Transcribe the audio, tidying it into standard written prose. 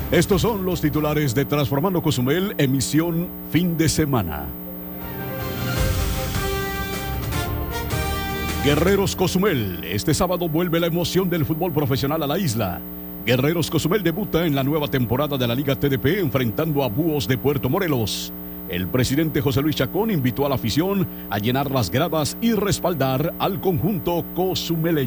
Estos son los titulares de Transformando Cozumel, emisión fin de semana. Guerreros Cozumel, este sábado vuelve la emoción del fútbol profesional a la isla. Guerreros Cozumel debuta en la nueva temporada de la Liga TDP enfrentando a Búhos de Puerto Morelos. El presidente José Luis Chacón invitó a la afición a llenar las gradas y respaldar al conjunto cozumeleño.